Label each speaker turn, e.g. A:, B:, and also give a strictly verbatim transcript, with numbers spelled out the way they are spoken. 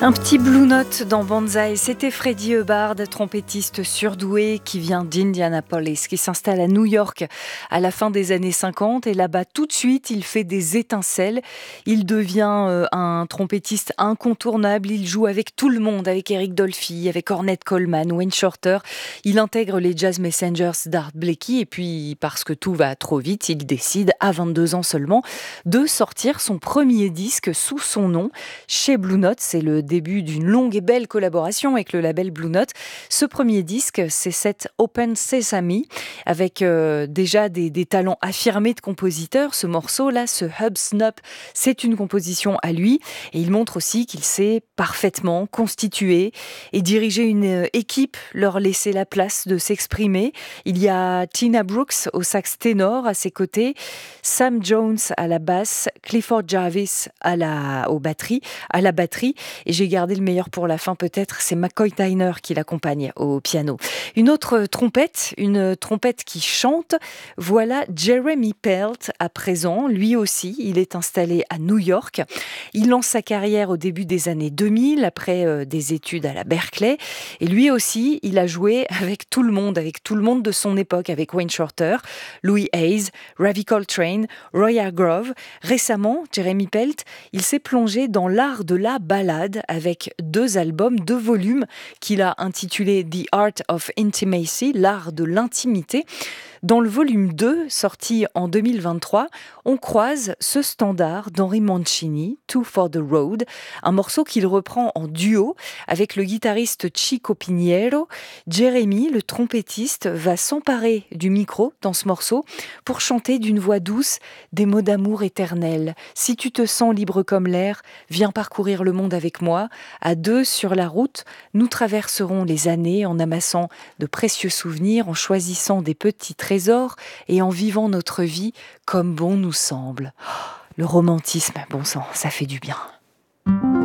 A: Un petit Blue Note dans Banzai, c'était Freddie Hubbard, trompettiste surdoué qui vient d'Indianapolis, qui s'installe à New York à la fin des années cinquante et là-bas tout de suite il fait des étincelles, il devient euh, un trompettiste incontournable, il joue avec tout le monde, avec Eric Dolphy, avec Ornette Coleman, Wayne Shorter, il intègre les Jazz Messengers d'Art Blakey et puis parce que tout va trop vite, il décide à vingt-deux ans seulement de sortir son premier disque sous son nom chez Blue Note, c'est le début d'une longue et belle collaboration avec le label Blue Note. Ce premier disque, c'est cet Open Sesame, avec euh, déjà des, des talents affirmés de compositeur. Ce morceau-là, ce Hub Snap, c'est une composition à lui. Et il montre aussi qu'il sait parfaitement constituer et diriger une équipe, leur laisser la place de s'exprimer. Il y a Tina Brooks au sax ténor à ses côtés, Sam Jones à la basse, Clifford Jarvis à la, aux batteries, à la batterie. Et j'ai gardé le meilleur pour la fin peut-être, c'est McCoy Tyner qui l'accompagne au piano. Une autre trompette, une trompette qui chante, voilà Jeremy Pelt à présent, lui aussi, il est installé à New York. Il lance sa carrière au début des années deux mille, après euh, des études à la Berkeley, et lui aussi, il a joué avec tout le monde, avec tout le monde de son époque, avec Wayne Shorter, Louis Hayes, Ravi Coltrane, Roy Hargrove. Récemment, Jeremy Pelt, il s'est plongé dans l'art de la ballade avec deux albums, deux volumes qu'il a intitulés The Art of Intimacy, l'art de l'intimité. Dans le volume deux, sorti en deux mille vingt-trois, on croise ce standard d'Henry Mancini, Two for the Road, un morceau qu'il reprend en duo avec le guitariste Chico Pinheiro. Jeremy, le trompettiste, va s'emparer du micro dans ce morceau pour chanter d'une voix douce des mots d'amour éternels. Si tu te sens libre comme l'air, viens parcourir le monde avec moi. À deux sur la route, nous traverserons les années en amassant de précieux souvenirs, en choisissant des petits trésors et en vivant notre vie comme bon nous semble. Le romantisme, bon sang, ça fait du bien.